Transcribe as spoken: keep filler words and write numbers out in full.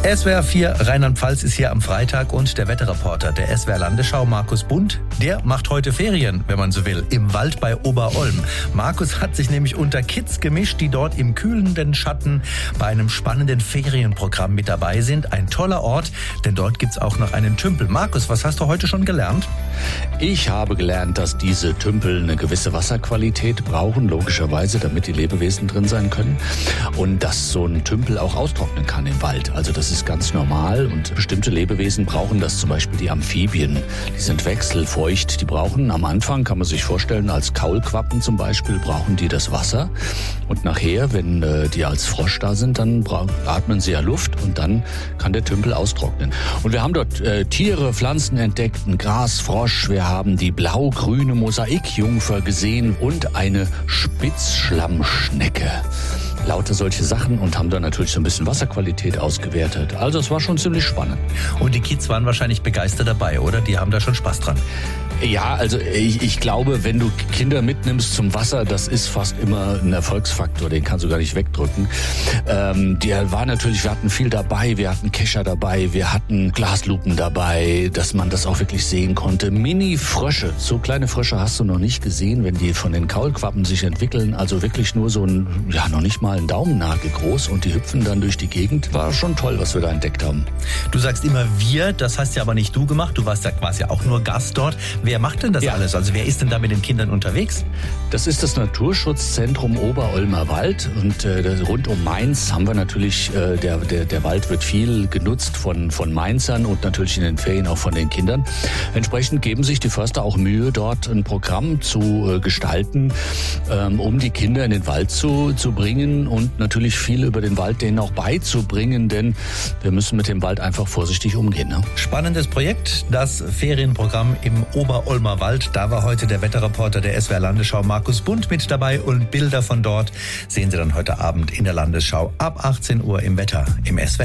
S W R vier Rheinland-Pfalz ist hier am Freitag und der Wetterreporter der S W R Landesschau, Markus Bundt, der macht heute Ferien, wenn man so will, im Wald bei Oberolm. Markus hat sich nämlich unter Kids gemischt, die dort im kühlenden Schatten bei einem spannenden Ferienprogramm mit dabei sind. Ein toller Ort, denn dort gibt's auch noch einen Tümpel. Markus, was hast du heute schon gelernt? Ich habe gelernt, dass diese Tümpel eine gewisse Wasserqualität brauchen, logischerweise, damit die Lebewesen drin sein können. Und dass so ein Tümpel auch austrocknen kann im Wald. Also das ist ganz normal und bestimmte Lebewesen brauchen das, zum Beispiel die Amphibien. Die sind wechselfeucht, die brauchen am Anfang, kann man sich vorstellen, als Kaulquappen zum Beispiel, brauchen die das Wasser. Und nachher, wenn äh, die als Frosch da sind, dann bra- atmen sie ja Luft und dann kann der Tümpel austrocknen. Und wir haben dort äh, Tiere, Pflanzen entdeckt, ein Grasfrosch, wir haben die blau-grüne Mosaikjungfer gesehen und eine Spitzschlammschnecke. Lauter solche Sachen und haben dann natürlich so ein bisschen Wasserqualität ausgewertet. Also es war schon ziemlich spannend. Und die Kids waren wahrscheinlich begeistert dabei, oder? Die haben da schon Spaß dran. Ja, also ich, ich glaube, wenn du Kinder mitnimmst zum Wasser, das ist fast immer ein Erfolgsfaktor, den kannst du gar nicht wegdrücken. Ähm, der war natürlich, wir hatten viel dabei, wir hatten Kescher dabei, wir hatten Glaslupen dabei, dass man das auch wirklich sehen konnte. Mini-Frösche, so kleine Frösche hast du noch nicht gesehen, wenn die von den Kaulquappen sich entwickeln, also wirklich nur so ein, ja noch nicht mal ein Daumennagel groß und die hüpfen dann durch die Gegend. War schon toll, was wir da entdeckt haben. Du sagst immer wir, das hast ja aber nicht du gemacht, du warst ja quasi auch nur Gast dort. Wer macht denn das Ja. alles? Also wer ist denn da mit den Kindern unterwegs? Das ist das Naturschutzzentrum Oberolmer Wald und äh, das, rund um Mainz haben wir natürlich, äh, der, der, der Wald wird viel genutzt von, von Mainzern und natürlich in den Ferien auch von den Kindern. Entsprechend geben sich die Förster auch Mühe, dort ein Programm zu äh, gestalten, ähm, um die Kinder in den Wald zu, zu bringen und natürlich viel über den Wald denen auch beizubringen, denn wir müssen mit dem Wald einfach vorsichtig umgehen. Ne? Spannendes Projekt, das Ferienprogramm im Oberolmer Wald. Da war heute der Wetterreporter der S W R Landesschau Markus Bundt mit dabei und Bilder von dort sehen Sie dann heute Abend in der Landesschau ab achtzehn Uhr im Wetter im S W R.